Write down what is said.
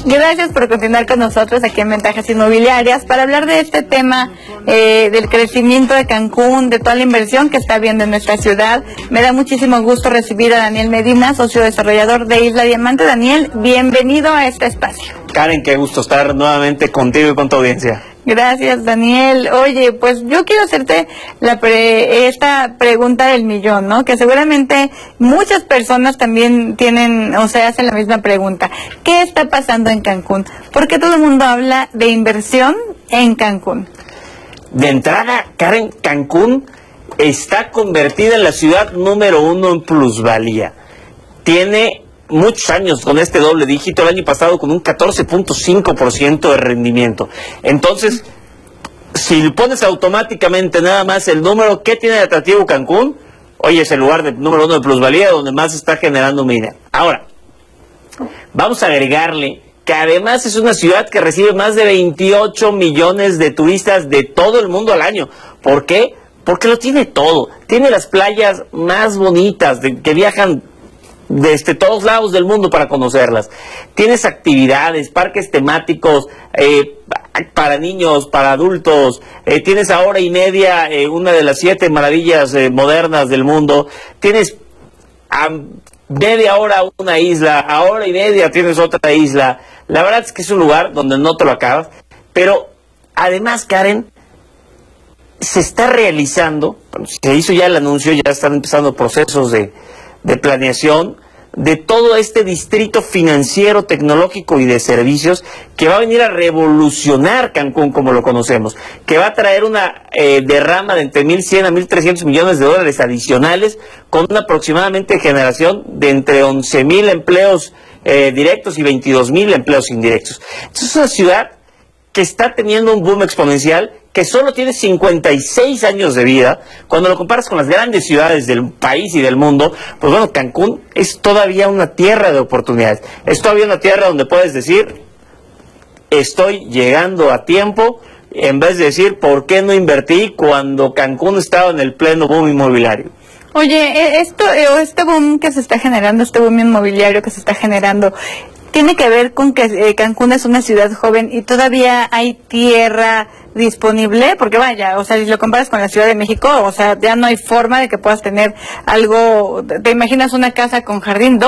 Gracias por continuar con nosotros aquí en Ventajas Inmobiliarias para hablar de este tema del crecimiento de Cancún, de toda la inversión que está habiendo en nuestra ciudad. Me da muchísimo gusto recibir a Daniel Medina, socio desarrollador de Isla Diamante. Daniel, bienvenido a este espacio. Karen, qué gusto estar nuevamente contigo y con tu audiencia. Gracias, Daniel. Oye, pues yo quiero hacerte esta pregunta del millón, ¿no? Que seguramente muchas personas también tienen, o sea, hacen la misma pregunta. ¿Qué está pasando en Cancún? ¿Por qué todo el mundo habla de inversión en Cancún? De entrada, Karen, Cancún está convertida en la ciudad número 1 en plusvalía. Tiene muchos años con este doble dígito, el año pasado con un 14.5% de rendimiento. Entonces, si pones automáticamente nada más el número, ¿qué tiene de atractivo Cancún? Oye, es el lugar número 1 de plusvalía donde más se está generando dinero. Ahora, vamos a agregarle que además es una ciudad que recibe más de 28 millones de turistas de todo el mundo al año. ¿Por qué? Porque lo tiene todo. Tiene las playas más bonitas que viajan desde todos lados del mundo para conocerlas. Tienes actividades, parques temáticos para niños, para adultos. Tienes a hora y media una de las 7 maravillas modernas del mundo. Tienes a media hora una isla, a hora y media tienes otra isla. La verdad es que es un lugar donde no te lo acabas. Pero además, Karen, se está realizando, se hizo ya el anuncio, ya están empezando procesos de planeación de todo este distrito financiero, tecnológico y de servicios que va a venir a revolucionar Cancún como lo conocemos, que va a traer una derrama de entre 1.100 a 1.300 millones de dólares adicionales, con una aproximadamente generación de entre 11.000 empleos directos y 22.000 empleos indirectos. Entonces es una ciudad que está teniendo un boom exponencial, que solo tiene 56 años de vida. Cuando lo comparas con las grandes ciudades del país y del mundo, pues bueno, Cancún es todavía una tierra de oportunidades. Es todavía una tierra donde puedes decir, estoy llegando a tiempo, en vez de decir, ¿por qué no invertí cuando Cancún estaba en el pleno boom inmobiliario? Oye, este boom que se está generando, este boom inmobiliario que se está generando, ¿tiene que ver con que Cancún es una ciudad joven y todavía hay tierra disponible? Porque vaya, o sea, si lo comparas con la Ciudad de México, o sea, ya no hay forma de que puedas tener algo. ¿Te imaginas una casa con jardín?